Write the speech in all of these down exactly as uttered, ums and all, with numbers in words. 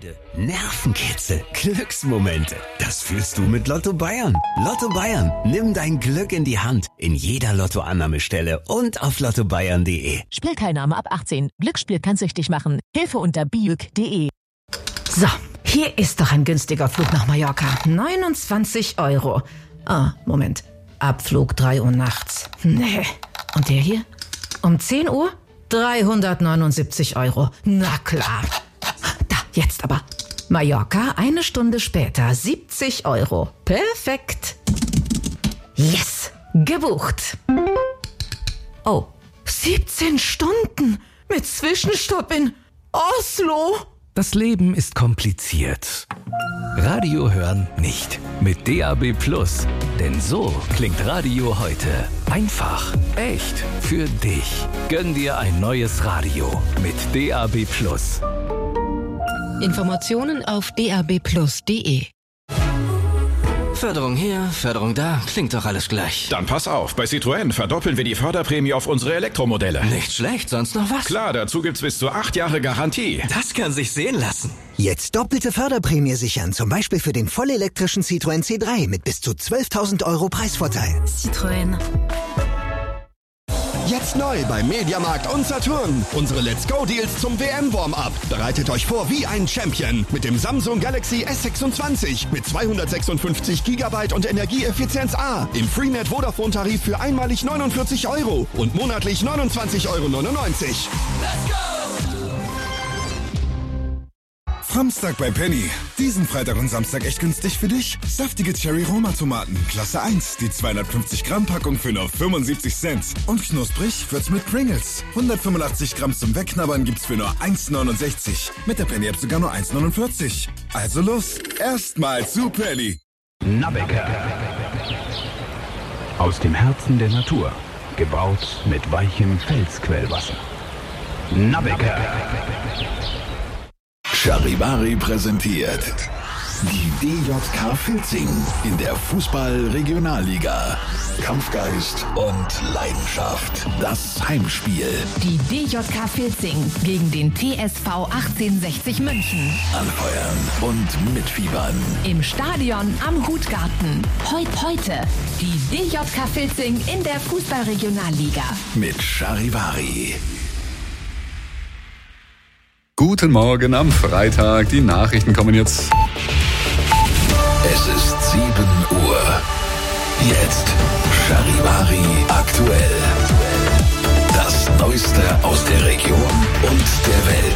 Freude, Nervenkitzel, Glücksmomente. Das fühlst du mit Lotto Bayern. Lotto Bayern, nimm dein Glück in die Hand. In jeder Lottoannahmestelle und auf lotto bayern punkt de. Spielteilnahme ab achtzehn. Glücksspiel kann süchtig machen. Hilfe unter biüg punkt de. So, hier ist doch ein günstiger Flug nach Mallorca. neunundzwanzig Euro. Ah, Moment. Abflug drei Uhr nachts. Nee. Und der hier? Um zehn Uhr? dreihundertneunundsiebzig Euro. Na klar. Da, jetzt aber. Mallorca, eine Stunde später, siebzig Euro. Perfekt. Yes, gebucht. Oh, siebzehn Stunden mit Zwischenstopp in Oslo. Das Leben ist kompliziert. Radio hören nicht. Mit D A B Plus. Denn so klingt Radio heute. Einfach, echt, für dich. Gönn dir ein neues Radio mit D A B Plus. Informationen auf d a b plus punkt de. Förderung hier, Förderung da, klingt doch alles gleich. Dann pass auf, bei Citroën verdoppeln wir die Förderprämie auf unsere Elektromodelle. Nicht schlecht, sonst noch was? Klar, dazu gibt's bis zu acht Jahre Garantie. Das kann sich sehen lassen. Jetzt doppelte Förderprämie sichern, zum Beispiel für den vollelektrischen Citroën C drei mit bis zu zwölftausend Euro Preisvorteil. Citroën. Jetzt neu beim Mediamarkt und Saturn. Unsere Let's Go Deals zum W M-Warm-Up. Bereitet euch vor wie ein Champion mit dem Samsung Galaxy S sechsundzwanzig mit zweihundertsechsundfünfzig Gigabyte und Energieeffizienz A im Freenet Vodafone Tarif für einmalig neunundvierzig Euro und monatlich neunundzwanzig Euro neunundneunzig. Let's go! Samstag bei Penny. Diesen Freitag und Samstag echt günstig für dich. Saftige Cherry-Roma-Tomaten, Klasse eins, die zweihundertfünfzig Gramm Packung für nur fünfundsiebzig Cent. Und knusprig wird's mit Pringles. hundertfünfundachtzig Gramm zum Wegknabbern gibt's für nur eins neunundsechzig. Mit der Penny-App sogar nur eins neunundvierzig. Also los, erstmal zu Penny. Nabecker. Aus dem Herzen der Natur. Gebaut mit weichem Felsquellwasser. Nabecker. Charivari präsentiert die D J K Filzing in der Fußball-Regionalliga. Kampfgeist und Leidenschaft. Das Heimspiel. Die D J K Filzing gegen den T S V achtzehnhundertsechzig München. Anfeuern und mitfiebern. Im Stadion am Hutgarten. Heut, heute die D J K Filzing in der Fußball-Regionalliga. Mit Charivari. Guten Morgen am Freitag. Die Nachrichten kommen jetzt. Es ist sieben Uhr. Jetzt Charivari aktuell. Das Neueste aus der Region und der Welt.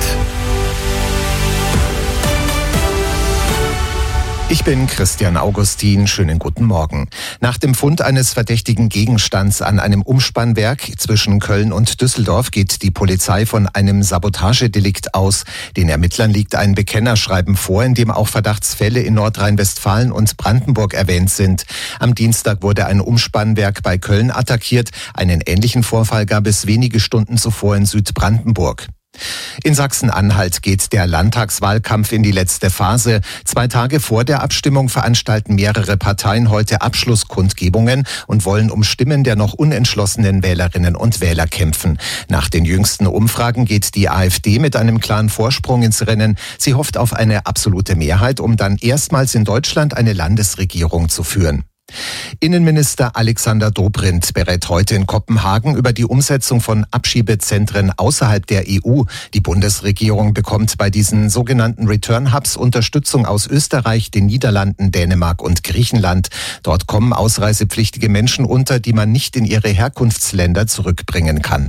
Ich bin Christian Augustin, schönen guten Morgen. Nach dem Fund eines verdächtigen Gegenstands an einem Umspannwerk zwischen Köln und Düsseldorf geht die Polizei von einem Sabotagedelikt aus. Den Ermittlern liegt ein Bekennerschreiben vor, in dem auch Verdachtsfälle in Nordrhein-Westfalen und Brandenburg erwähnt sind. Am Dienstag wurde ein Umspannwerk bei Köln attackiert. Einen ähnlichen Vorfall gab es wenige Stunden zuvor in Südbrandenburg. In Sachsen-Anhalt geht der Landtagswahlkampf in die letzte Phase. Zwei Tage vor der Abstimmung veranstalten mehrere Parteien heute Abschlusskundgebungen und wollen um Stimmen der noch unentschlossenen Wählerinnen und Wähler kämpfen. Nach den jüngsten Umfragen geht die AfD mit einem klaren Vorsprung ins Rennen. Sie hofft auf eine absolute Mehrheit, um dann erstmals in Deutschland eine Landesregierung zu führen. Innenminister Alexander Dobrindt berät heute in Kopenhagen über die Umsetzung von Abschiebezentren außerhalb der E U. Die Bundesregierung bekommt bei diesen sogenannten Return Hubs Unterstützung aus Österreich, den Niederlanden, Dänemark und Griechenland. Dort kommen ausreisepflichtige Menschen unter, die man nicht in ihre Herkunftsländer zurückbringen kann.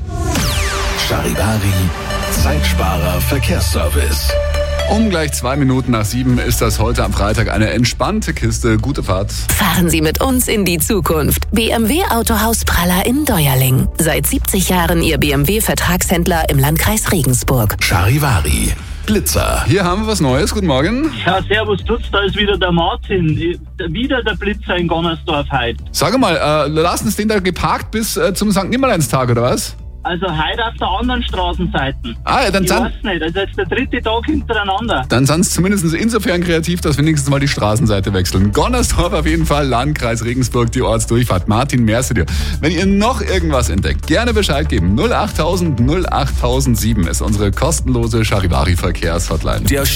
Charivari, Zeitsparer Verkehrsservice. Um gleich zwei Minuten nach sieben ist das heute am Freitag eine entspannte Kiste. Gute Fahrt. Fahren Sie mit uns in die Zukunft. B M W Autohaus Praller in Deuerling. Seit siebzig Jahren Ihr B M W-Vertragshändler im Landkreis Regensburg. Charivari. Blitzer. Hier haben wir was Neues. Guten Morgen. Ja, servus, Tutz, da ist wieder der Martin. Wieder der Blitzer in Gonnersdorf heute. Sag mal, äh, lassen Sie den da geparkt bis äh, zum Sankt Nimmerleinstag, oder was? Also heute auf der anderen Straßenseite. Ah, ja, dann ich san- weiß nicht, also jetzt der dritte Tag hintereinander. Dann sind es zumindest insofern kreativ, dass wir wenigstens mal die Straßenseite wechseln. Gonnersdorf auf jeden Fall, Landkreis Regensburg, die Ortsdurchfahrt. Martin, merci dir. Wenn ihr noch irgendwas entdeckt, gerne Bescheid geben. null acht null null acht null sieben ist unsere kostenlose Charivari-Verkehrshotline.